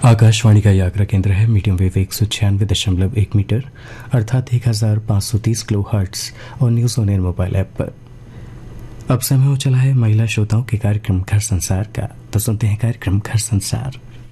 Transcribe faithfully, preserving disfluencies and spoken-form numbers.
आकाशवाणी का ये आगरा केंद्र है। मीडियम वेव एक सौ छियानवे दशमलव एक मीटर अर्थात एक हजार पाँच सौ तीस किलो हर्ट्स और news on air mobile app पर। अब समय हो चला है महिला श्रोताओं के कार्यक्रम घर संसार का, तो सुनते हैं कार्यक्रम घर संसार।